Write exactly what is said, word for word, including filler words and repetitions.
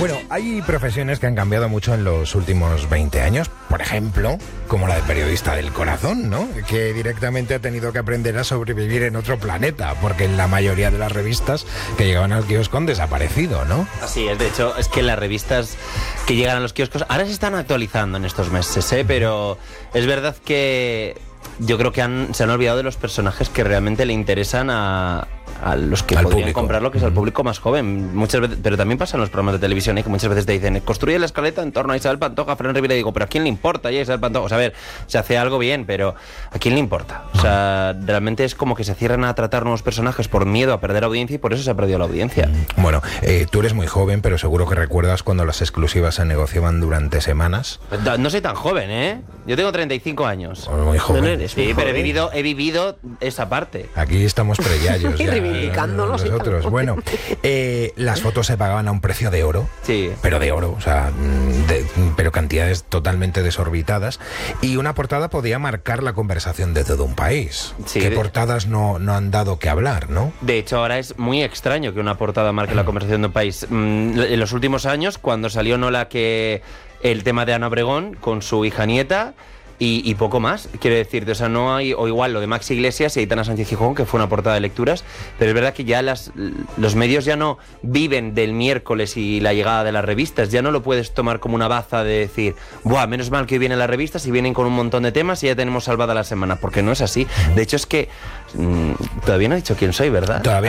Bueno, hay profesiones que han cambiado mucho en los últimos veinte años, por ejemplo, como la de periodista del corazón, ¿no? Que directamente ha tenido que aprender a sobrevivir en otro planeta, porque en la mayoría de las revistas que llegaban al kiosco han desaparecido, ¿no? Así es, de hecho, es que las revistas que llegan a los kioscos ahora se están actualizando en estos meses, ¿eh? Pero es verdad que yo creo que han, se han olvidado de los personajes que realmente le interesan a, a los que Al podrían público. comprarlo, que es al público más joven. Muchas veces, pero también pasa en los programas de televisión, ¿eh? Que muchas veces te dicen, construye la escaleta en torno a Isabel Pantoja, Fran Rivera, y digo, pero ¿a quién le importa ya Isabel Pantoja? O sea, a ver, se hace algo bien, pero ¿a quién le importa? O sea, realmente es como que se cierran a tratar nuevos personajes por miedo a perder audiencia y por eso se ha perdido la audiencia. Bueno, eh, tú eres muy joven, pero seguro que recuerdas cuando las exclusivas se negociaban durante semanas. No soy tan joven, ¿eh? Yo tengo treinta y cinco años. Oh, muy joven. No eres Sí, muy pero he joven. vivido, he vivido esa parte. Aquí estamos preyayos Y ya, reivindicándolos y nosotros. tal. Bueno, eh, las fotos se pagaban a un precio de oro. Sí. Pero de oro, o sea, mm, de- pero cantidades totalmente desorbitadas. Y una portada podía marcar la conversación de todo un país. Sí, ¿Qué de- portadas no, no han dado que hablar, no? De hecho, ahora es muy extraño que una portada marque la conversación de un país. Mm, En los últimos años, cuando salió Nola que el tema de Ana Obregón con su hija nieta y, y poco más, quiero decirte, o sea, no hay, o igual lo de Maxi Iglesias y Aitana Sánchez Gijón, que fue una portada de lecturas, pero es verdad que ya las, los medios ya no viven del miércoles y la llegada de las revistas, ya no lo puedes tomar como una baza de decir, buah, menos mal que hoy vienen las revistas y vienen con un montón de temas y ya tenemos salvada la semana, porque no es así. De hecho, es que mm, todavía no he dicho quién soy, ¿verdad? Todavía